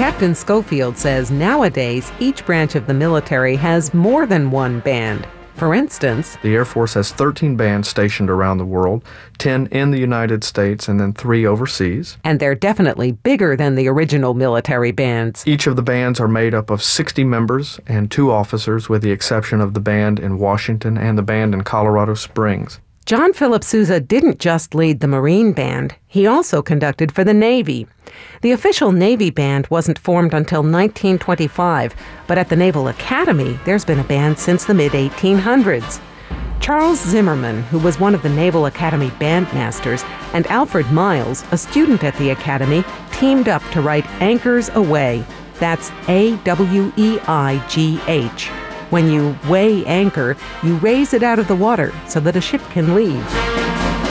Captain Schofield says nowadays each branch of the military has more than one band. For instance, the Air Force has 13 bands stationed around the world, 10 in the United States and then 3 overseas. And they're definitely bigger than the original military bands. Each of the bands are made up of 60 members and 2 officers, with the exception of the band in Washington and the band in Colorado Springs. John Philip Sousa didn't just lead the Marine Band, he also conducted for the Navy. The official Navy Band wasn't formed until 1925, but at the Naval Academy, there's been a band since the mid-1800s. Charles Zimmerman, who was one of the Naval Academy bandmasters, and Alfred Miles, a student at the Academy, teamed up to write Anchors Aweigh. That's A-W-E-I-G-H. When you weigh anchor, you raise it out of the water so that a ship can leave.